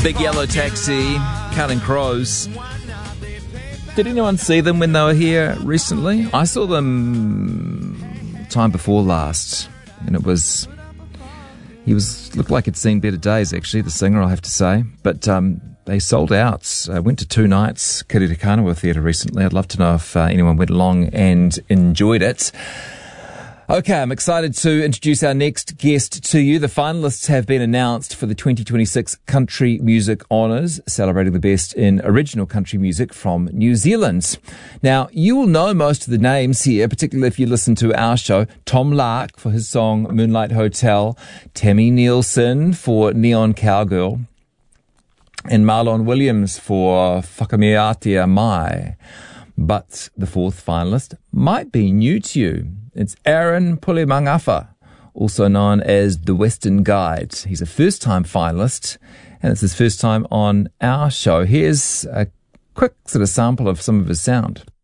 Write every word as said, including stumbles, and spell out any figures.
Big Yellow Taxi, Counting Crows. Did anyone see them when they were here recently? I saw them time before last, and it was... He was looked like he'd seen better days, actually, the singer, I'll have to say. But um, they sold out. I went to two nights, Kiritikanawa Theatre recently. I'd love to know if uh, anyone went along and enjoyed it. Okay, I'm excited to introduce our next guest to you. The finalists have been announced for the twenty twenty-six Country Music Honours, celebrating the best in original country music from New Zealand. Now, you will know most of the names here, particularly if you listen to our show. Tom Lark for his song Moonlight Hotel, Tammy Nielsen for Neon Cowgirl, and Marlon Williams for Whakamiatia Mai. But the fourth finalist might be new to you. It's Aaron Pulemangafa, also known as the Western Guide. He's a first-time finalist, and it's his first time on our show. Here's a quick sort of sample of some of his sound.